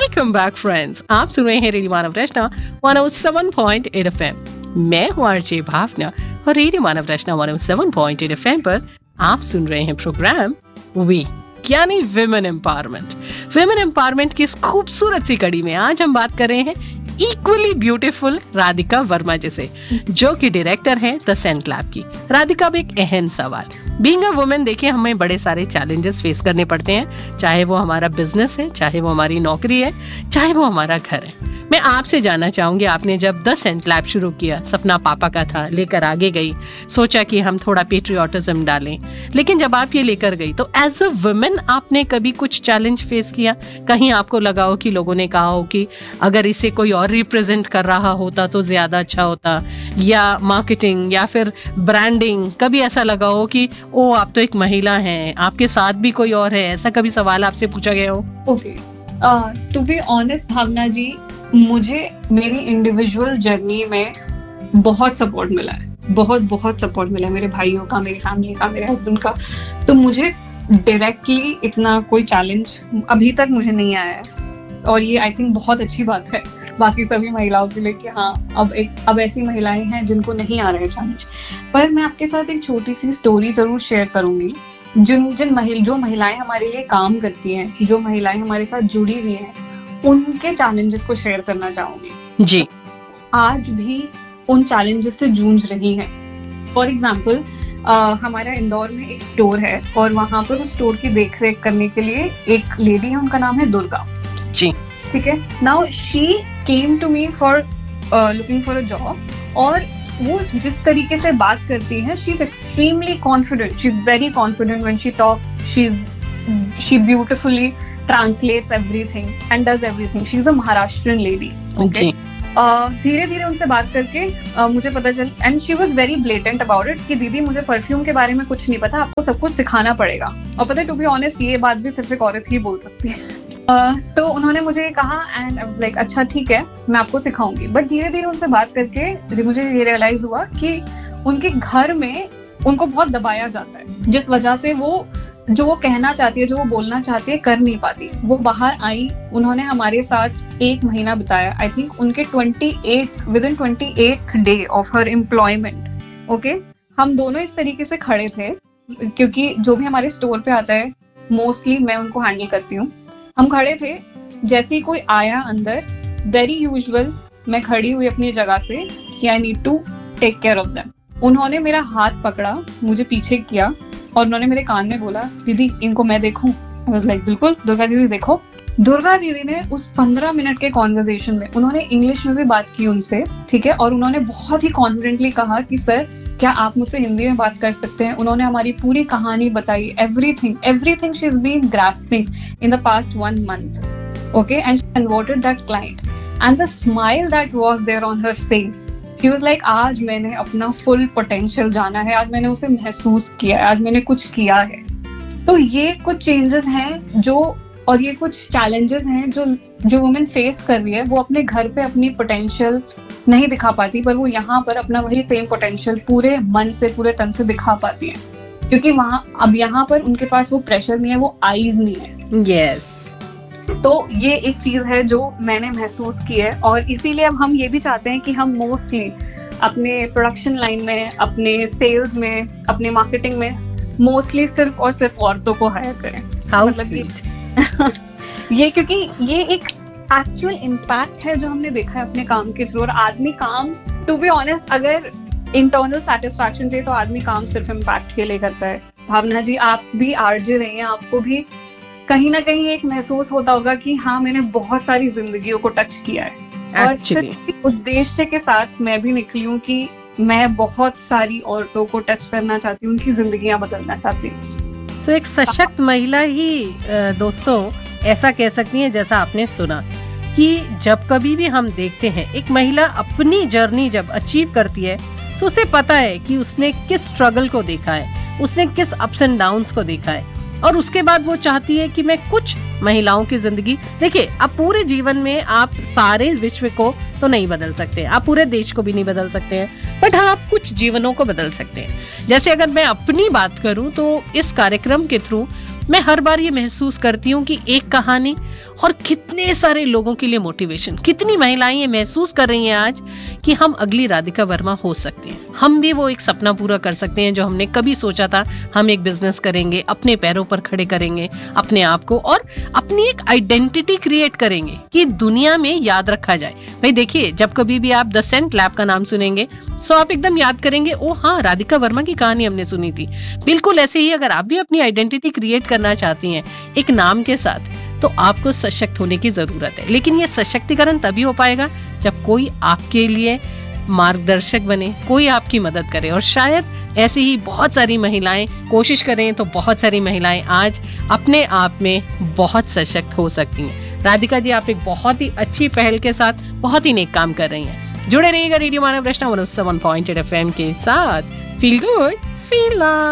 Welcome back friends, आप सुन रहे हैं रेडियो मानव रचना 107.8 FM। मैं हूँ आरजे भावना और रेडियो मानव रचना 107.8 FM पर आप सुन रहे हैं प्रोग्राम वी यानी विमेन एम्पावरमेंट। विमेन एम्पावरमेंट की इस खूबसूरत सी कड़ी में आज हम बात कर रहे हैं इक्वली ब्यूटीफुल राधिका वर्मा जैसे, जो कि डायरेक्टर हैं द सेंट लैब की। राधिका अब एक अहम सवाल, बीइंग अ वुमेन, देखिए हमें बड़े सारे चैलेंजेस फेस करने पड़ते हैं, चाहे वो हमारा बिजनेस है, चाहे वो हमारी नौकरी है, चाहे वो हमारा घर है। मैं आपसे जानना चाहूंगी, आपने जब द सेंट लैब शुरू किया, सपना पापा का था, लेकर आगे गई, सोचा कि हम थोड़ा पेट्रियोटिज्म डालें, लेकिन जब आप ये लेकर गई तो एज अ वुमेन आपने कभी कुछ चैलेंज फेस किया? कहीं आपको लगा हो कि लोगों ने कहा हो कि अगर इसे कोई और रिप्रेजेंट कर रहा होता तो ज्यादा अच्छा होता, या मार्केटिंग या फिर ब्रांडिंग, कभी ऐसा लगा हो कि ओ आप तो एक महिला हैं, आपके साथ भी कोई और है, ऐसा कभी सवाल आपसे पूछा गया हो? ओके, टू बी ऑनेस्ट भावना जी, मुझे मेरी इंडिविजुअल जर्नी में बहुत सपोर्ट मिला है, बहुत सपोर्ट मिला है मेरे भाइयों का, मेरी फैमिली का, मेरे हस्बैंड का। तो मुझे डायरेक्टली इतना कोई चैलेंज अभी तक मुझे नहीं आया है, और ये आई थिंक बहुत अच्छी बात है बाकी सभी महिलाओं के लिए कि हाँ अब ऐसी महिलाएं हैं जिनको नहीं आ रहे चैलेंज। पर मैं आपके साथ एक छोटी सी स्टोरी जरूर शेयर करूंगी। जो महिलाएं हमारे लिए काम करती हैं, जो महिलाएं हमारे साथ जुड़ी हुई हैं, उनके चैलेंजेस को शेयर करना चाहूंगी जी। आज भी उन चैलेंजेस से जूझ रही हैं। फॉर एग्जाम्पल, हमारा इंदौर में एक स्टोर है और वहां पर उस स्टोर की देखरेख करने के लिए एक लेडी है, उनका नाम है दुर्गा जी। ठीक है। Now she came to me for looking for a job, और वो जिस तरीके से बात करती है, she is extremely confident, she is very confident when she talks, she beautifully translates everything and does everything. She's a Maharashtrian lady. Okay. धीरे धीरे उनसे बात करके मुझे पता चल, and she was very blatant about it कि दीदी मुझे परफ्यूम के बारे में कुछ नहीं पता, आपको सब कुछ सिखाना पड़ेगा। और पता है, टू बी ऑनेस्ट, ये बात भी सिर्फ एक औरत ही बोल सकती है। तो उन्होंने मुझे कहा एंड आई वाज लाइक अच्छा ठीक है, मैं आपको सिखाऊंगी। बट धीरे धीरे उनसे बात करके मुझे ये रियलाइज हुआ कि उनके घर में उनको बहुत दबाया जाता है, जिस वजह से वो जो वो कहना चाहती है, जो वो बोलना चाहती है, कर नहीं पाती। वो बाहर आई, उन्होंने हमारे साथ 1 महीना बिताया। आई थिंक उनके within 28th day of her employment. Okay, हम दोनों इस तरीके से खड़े थे, क्योंकि जो भी हमारे स्टोर पे आता है मोस्टली मैं उनको हैंडल करती हूँ। हम खड़े थे, जैसे ही कोई आया अंदर, वेरी यूजुअल मैं खड़ी हुई अपनी जगह से कि I need to take care of them. उन्होंने मेरा हाथ पकड़ा, मुझे पीछे किया और उन्होंने मेरे कान में बोला, दीदी इनको मैं देखूं? आई वाज लाइक बिल्कुल दुर्गा दीदी देखो। दुर्गा दीदी ने उस 15 मिनट के कॉन्वर्सेशन में उन्होंने इंग्लिश में भी बात की उनसे, ठीक है, और उन्होंने बहुत ही कॉन्फिडेंटली कहा कि सर क्या आप मुझसे हिंदी में बात कर सकते हैं। उन्होंने हमारी पूरी कहानी बताई, everything she is been grasping in the past 1 month, okay, and she converted that client, and the smile that was there on her face, she was like आज मैंने अपना फुल पोटेंशियल जाना है, आज मैंने उसे महसूस किया है, आज मैंने कुछ किया है। तो ये कुछ चेंजेस हैं जो, और ये कुछ चैलेंजेस हैं जो वुमेन फेस कर रही है। वो अपने घर पे अपनी पोटेंशियल नहीं दिखा पाती, पर वो यहाँ पर अपना वही सेम पोटेंशियल पूरे मन से, पूरे तन से दिखा पाती है, क्योंकि अब यहाँ पर उनके पास वो प्रेशर नहीं है, वो आईज नहीं है। यस। तो ये एक चीज है जो मैंने महसूस की है, और इसीलिए अब हम ये भी चाहते हैं कि हम मोस्टली अपने प्रोडक्शन लाइन में, अपने सेल्स में, अपने मार्केटिंग में मोस्टली सिर्फ और सिर्फ औरतों को हायर करें। ये क्योंकि ये एक एक्चुअल इम्पैक्ट है जो हमने देखा है अपने काम के थ्रू। और आदमी काम, टू बी ऑनेस्ट, अगर इंटरनल सेटिस्फैक्शन चाहिए तो आदमी काम सिर्फ इम्पैक्ट के लिए करता है। भावना जी, आप भी आरजे रही हैं, आपको भी कहीं ना कहीं एक महसूस होता होगा कि हाँ मैंने बहुत सारी जिंदगियों को टच किया है। और सिर्फ उद्देश्य के साथ मैं भी निकली हूँ कि मैं बहुत सारी औरतों को टच करना चाहती हूँ, उनकी जिंदगियां बदलना चाहती हूँ। सो एक सशक्त महिला ही दोस्तों ऐसा कह सकती है, जैसा आपने सुना कि जब कभी भी हम देखते हैं एक महिला अपनी जर्नी जब अचीव करती है, तो उसे पता है कि उसने किस स्ट्रगल को देखा है, उसने किस अप्स एंड डाउन्स को देखा है, और उसके बाद वो चाहती है कि मैं कुछ महिलाओं की जिंदगी, देखिए आप पूरे जीवन में आप सारे विश्व को तो नहीं बदल सकते, आप पूरे देश को भी नहीं बदल सकते हैं, बट हाँ आप कुछ जीवनों को बदल सकते हैं। जैसे अगर मैं अपनी बात करूं तो इस कार्यक्रम के थ्रू मैं हर बार ये महसूस करती हूँ कि एक कहानी और कितने सारे लोगों के लिए मोटिवेशन, कितनी महिलाएं ये महसूस कर रही हैं आज कि हम अगली राधिका वर्मा हो सकते हैं, हम भी वो एक सपना पूरा कर सकते हैं जो हमने कभी सोचा था। हम एक बिजनेस करेंगे, अपने पैरों पर खड़े करेंगे अपने आप को और अपनी एक आइडेंटिटी क्रिएट करेंगे कि दुनिया में याद रखा जाए। भाई देखिए, जब कभी भी आप द सेंट लैब का नाम सुनेंगे तो आप एकदम याद करेंगे, ओ हाँ, राधिका वर्मा की कहानी हमने सुनी थी। बिल्कुल ऐसे ही अगर आप भी अपनी आइडेंटिटी क्रिएट करना चाहती हैं एक नाम के साथ, तो आपको सशक्त होने की जरूरत है। लेकिन ये सशक्तिकरण तभी हो पाएगा जब कोई आपके लिए मार्गदर्शक बने, कोई आपकी मदद करे। और शायद ऐसी ही बहुत सारी महिलाएं कोशिश करें तो बहुत सारी महिलाएं आज अपने आप में बहुत सशक्त हो सकती हैं। राधिका जी, आप एक बहुत ही अच्छी पहल के साथ बहुत ही नेक काम कर रही हैं। जुड़े रहिएगा रेडियो मानव रचना 107.8 FM के साथ। Feel good, feel